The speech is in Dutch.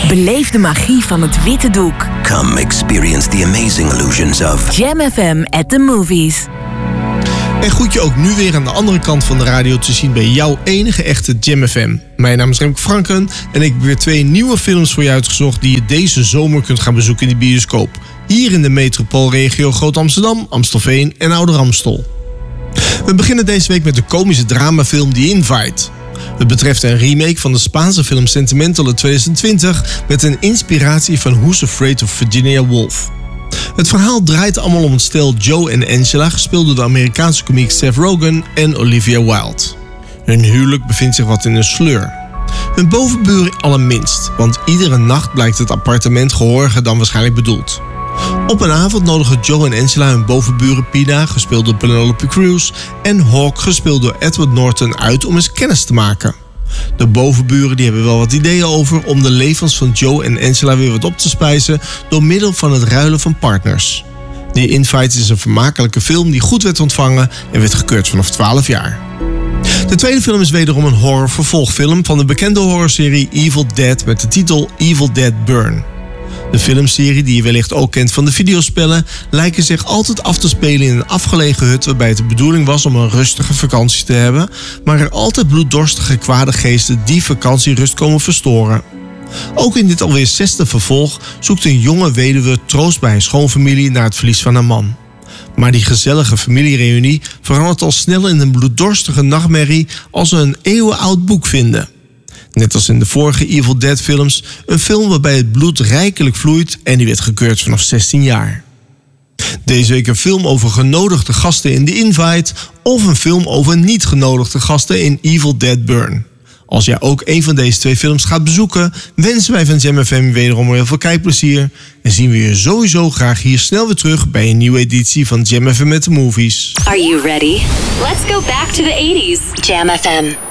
Beleef de magie van het witte doek. Come experience the amazing illusions of Jam FM at the movies. En goed je ook nu weer aan de andere kant van de radio te zien bij jouw enige echte Jam FM. Mijn naam is Remco Franken en ik heb weer 2 nieuwe films voor je uitgezocht die je deze zomer kunt gaan bezoeken in de bioscoop. Hier in de metropoolregio Groot-Amsterdam, Amstelveen en Ouder-Amstel. We beginnen deze week met de komische dramafilm The Invite. Het betreft een remake van de Spaanse film Sentimental uit 2020 met een inspiratie van Who's Afraid of Virginia Woolf. Het verhaal draait allemaal om het stel Joe en Angela, gespeeld door de Amerikaanse komiek Seth Rogen en Olivia Wilde. Hun huwelijk bevindt zich wat in een sleur. Hun bovenburen allerminst, want iedere nacht blijkt het appartement gehoriger dan waarschijnlijk bedoeld. Op een avond nodigen Joe en Angela hun bovenburen Pina, gespeeld door Penelope Cruz, en Hawk, gespeeld door Edward Norton, uit om eens kennis te maken. De bovenburen die hebben wel wat ideeën over om de levens van Joe en Angela weer wat op te spijzen door middel van het ruilen van partners. The Invite is een vermakelijke film die goed werd ontvangen en werd gekeurd vanaf 12 jaar. De tweede film is wederom een horror vervolgfilm van de bekende horrorserie Evil Dead met de titel Evil Dead Burn. De filmserie, die je wellicht ook kent van de videospellen, lijken zich altijd af te spelen in een afgelegen hut waarbij het de bedoeling was om een rustige vakantie te hebben, maar er altijd bloeddorstige kwade geesten die vakantierust komen verstoren. Ook in dit alweer 6e vervolg zoekt een jonge weduwe troost bij haar schoonfamilie na het verlies van haar man. Maar die gezellige familiereunie verandert al snel in een bloeddorstige nachtmerrie als ze een eeuwenoud boek vinden. Net als in de vorige Evil Dead films, een film waarbij het bloed rijkelijk vloeit en die werd gekeurd vanaf 16 jaar. Deze week een film over genodigde gasten in The Invite of een film over niet genodigde gasten in Evil Dead Burn. Als jij ook een van deze 2 films gaat bezoeken, wensen wij van Jam FM wederom heel veel kijkplezier en zien we je sowieso graag hier snel weer terug bij een nieuwe editie van Jam FM at the Movies. Are you ready? Let's go back to the 80s. Jam FM.